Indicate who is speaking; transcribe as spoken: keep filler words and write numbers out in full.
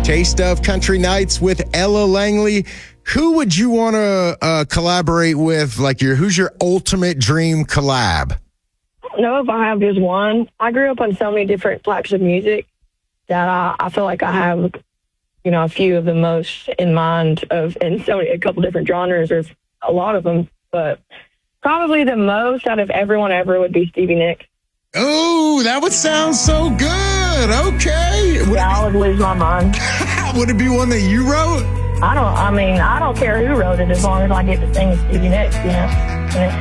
Speaker 1: Taste of Country Nights with Ella Langley. Who would you want to uh, collaborate with? Like, your who's your ultimate dream collab?
Speaker 2: I don't know if I have just one. I grew up on so many different types of music that I, I feel like I have, you know, a few of the most in mind of, and so many, a couple different genres, or a lot of them, but probably the most out of everyone ever would be Stevie Nicks.
Speaker 1: Oh, that would sound so good. Okay. Would
Speaker 2: Yeah, I would lose my mind.
Speaker 1: it, would it be one that you wrote?
Speaker 2: I don't, I mean, I don't care who wrote it as long as I get to sing with Stevie Nicks, you know. And